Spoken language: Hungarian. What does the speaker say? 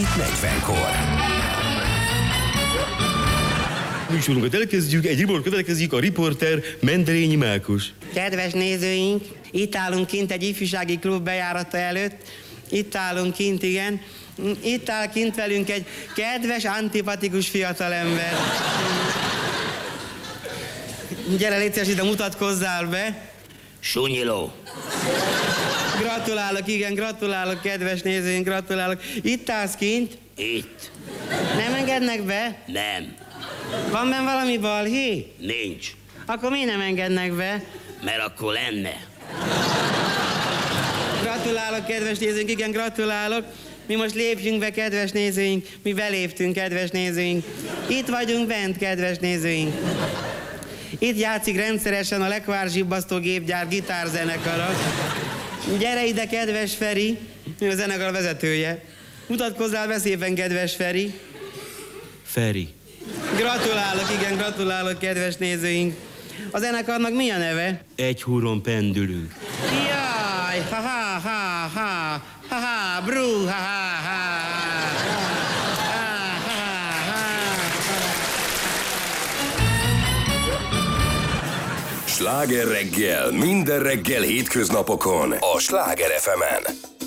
7:40-kor. Műsorunkat elkezdjük, egy riport következik, a riporter Menderényi Mákos. Kedves nézőink, itt állunk kint egy ifjúsági klub bejárata előtt. Itt állunk kint, igen. Itt áll kint velünk egy kedves, antipatikus fiatalember. Gyere, légy szíves, ide mutatkozzál be. Sunyiló. Gratulálok, igen, gratulálok, kedves nézőink, gratulálok. Itt állsz kint? Itt. Nem engednek be? Nem. Van benne valami balhé? Nincs. Akkor miért nem engednek be? Mert akkor lenne. Gratulálok, kedves nézőink, igen, gratulálok. Mi most lépjünk be, kedves nézőink. Mi beléptünk, kedves nézőink. Itt vagyunk bent, kedves nézőink. Itt játszik rendszeresen a Lekvár Zsibbasztó Gépgyár gitárzenekara. Gyere ide, kedves Feri, ő a zenekar vezetője. Mutatkozzál be szépen, kedves Feri. Feri. Gratulálok, igen, gratulálok, kedves nézőink. A zenekarnak mi a neve? Egy húron pendülünk. Jaj, ha-ha, brú, ha-ha. Sláger reggel, minden reggel hétköznapokon a Sláger FM-en.